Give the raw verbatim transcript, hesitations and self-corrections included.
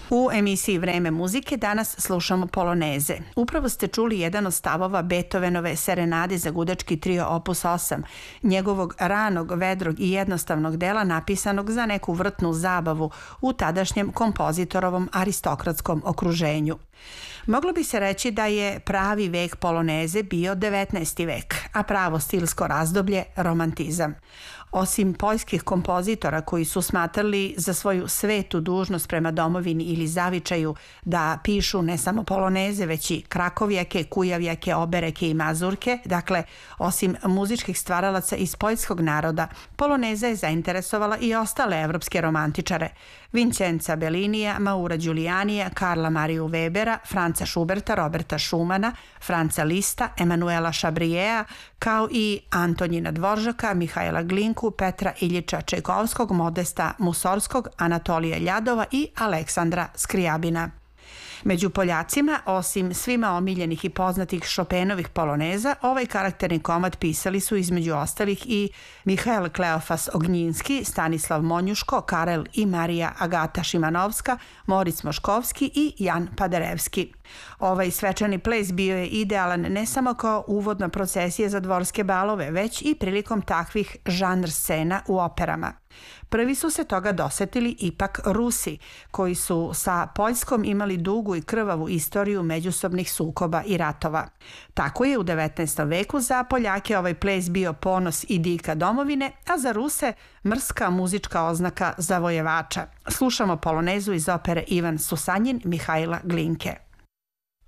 U emisiji Vreme muzike danas slušamo poloneze. Upravo ste čuli jedan od stavova Beethovenove serenade za gudački trio opus osam, njegovog ranog, vedrog i jednostavnog dela napisanog za neku vrtnu zabavu u tadašnjem kompozitorovom aristokratskom okruženju. Moglo bi se reći da je pravi vek poloneze bio devetnaesti vek, a pravo stilsko razdoblje romantizam. Osim poljskih kompozitora koji su smatrali za svoju svetu dužnost prema domovini ili zavičaju da pišu ne samo poloneze, već i krakovjake, kujavjake, obereke i mazurke, dakle, osim muzičkih stvaralaca iz poljskog naroda, poloneza je zainteresovala i ostale evropske romantičare: Vincenza Bellinija, Maura Giulianija, Karla Mariju Webera, Franca Schuberta, Roberta Schumana, Franca Lista, Emanuela Chabriera, kao i Antonjina Dvoržaka, Mihajla Glinku, Petra Iljiča Čajkovskog, Modesta Musorskog, Anatolija Ljadova i Aleksandra Skrijabina. Među Poljacima, osim svima omiljenih i poznatih Chopinovih poloneza, ovaj karakterni komad pisali su između ostalih i Mihael Kleofas Ognjinski, Stanislav Monjuško, Karel i Marija Agata Šimanovska, Moric Moškovski i Jan Paderewski. Ovaj svečani ples bio je idealan ne samo kao uvodna procesija za dvorske balove, već i prilikom takvih žanr scena u operama. Prvi su se toga dosetili ipak Rusi, koji su sa Poljskom imali dugu i krvavu istoriju međusobnih sukoba i ratova. Tako je u devetnaestom veku za Poljake ovaj ples bio ponos i dika domovine, a za Ruse mrska muzička oznaka zavojevača. Slušamo polonezu iz opere Ivan Susanjin Mihajla Glinke.